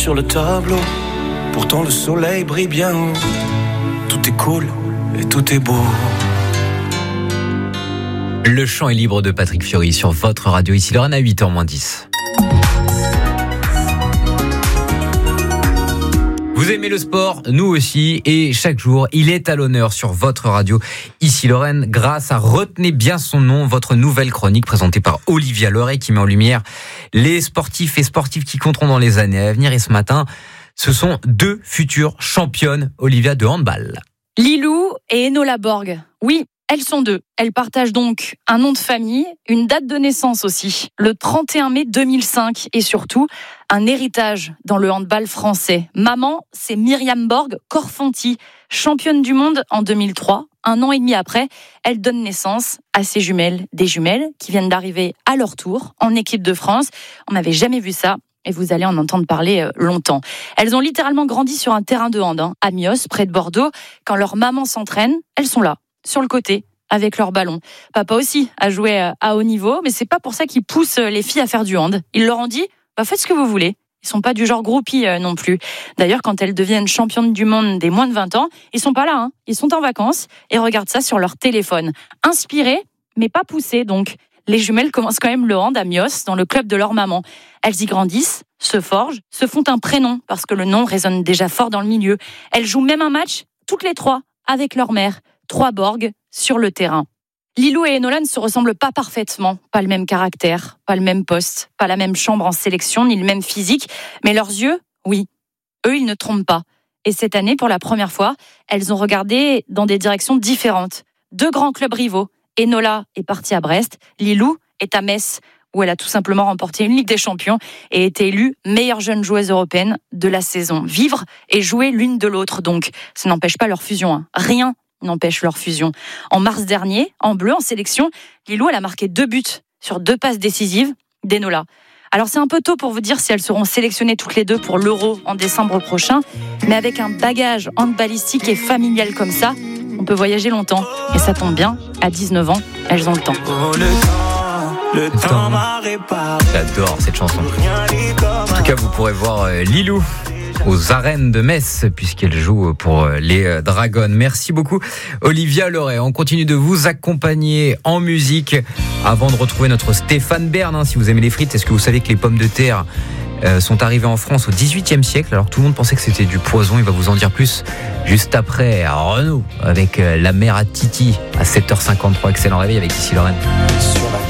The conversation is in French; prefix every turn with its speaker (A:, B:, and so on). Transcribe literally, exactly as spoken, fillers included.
A: sur le tableau. Pourtant le soleil brille bien haut. Tout est cool et tout est beau.
B: Le chant est libre de Patrick Fiori sur votre radio. Ici Lorraine à huit heures moins dix. Vous aimez le sport, nous aussi, et chaque jour, il est à l'honneur sur votre radio. Ici Lorraine, grâce à Retenez bien son nom, votre nouvelle chronique présentée par Olivia Leray qui met en lumière les sportifs et sportives qui compteront dans les années à venir. Et ce matin, ce sont deux futures championnes, Olivia, de handball.
C: Lilou et Enola Borg. Oui, elles sont deux. Elles partagent donc un nom de famille, une date de naissance aussi, le trente et un mai deux mille cinq, et surtout un héritage dans le handball français. Maman, c'est Myriam Borg Korfanty, championne du monde en deux mille trois. Un an et demi après, elle donne naissance à ses jumelles, des jumelles qui viennent d'arriver à leur tour en équipe de France. On n'avait jamais vu ça. Et vous allez en entendre parler longtemps. Elles ont littéralement grandi sur un terrain de hand, hein, à Mios, près de Bordeaux. Quand leur maman s'entraîne, elles sont là, sur le côté, avec leur ballon. Papa aussi a joué à haut niveau, mais c'est pas pour ça qu'il pousse les filles à faire du hand. Ils leur ont dit, bah faites ce que vous voulez. Ils sont pas du genre groupie euh, non plus. D'ailleurs, quand elles deviennent championnes du monde des moins de vingt ans, ils sont pas là, hein. Ils sont en vacances et regardent ça sur leur téléphone. Inspirés, mais pas poussés, donc. Les jumelles commencent quand même le hand à Mios, dans le club de leur maman. Elles y grandissent, se forgent, se font un prénom, parce que le nom résonne déjà fort dans le milieu. Elles jouent même un match, toutes les trois, avec leur mère. Trois Borg sur le terrain. Lilou et Enola ne se ressemblent pas parfaitement. Pas le même caractère, pas le même poste, pas la même chambre en sélection, ni le même physique. Mais leurs yeux, oui. Eux, ils ne trompent pas. Et cette année, pour la première fois, elles ont regardé dans des directions différentes. Deux grands clubs rivaux. Enola est partie à Brest, Lilou est à Metz, où elle a tout simplement remporté une Ligue des Champions et été élue meilleure jeune joueuse européenne de la saison. Vivre et jouer l'une de l'autre, donc. Ça n'empêche pas leur fusion. Hein. Rien n'empêche leur fusion. En mars dernier, en bleu, en sélection, Lilou, elle a marqué deux buts sur deux passes décisives d'Enola. Alors c'est un peu tôt pour vous dire si elles seront sélectionnées toutes les deux pour l'Euro en décembre prochain, mais avec un bagage handballistique et familial comme ça, on peut voyager longtemps. Et ça tombe bien, à dix-neuf ans, elles ont le temps.
A: Oh, le temps, le temps m'a réparé.
B: J'adore cette chanson. En tout cas, vous pourrez voir Lilou aux arènes de Metz, puisqu'elle joue pour les Dragons. Merci beaucoup, Olivia Leray. On continue de vous accompagner en musique avant de retrouver notre Stéphane Bern. Hein, si vous aimez les frites, est-ce que vous savez que les pommes de terre euh, sont arrivées en France au dix-huitième siècle, alors que tout le monde pensait que c'était du poison? Il va vous en dire plus juste après à Renaud avec euh, la mère à Titi à sept heures cinquante-trois. Excellent réveil avec ici Lorraine.
A: Sur la